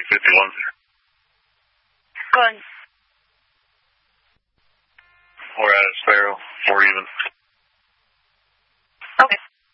Lake 51. Good. We're at a Sparrow, 4 even.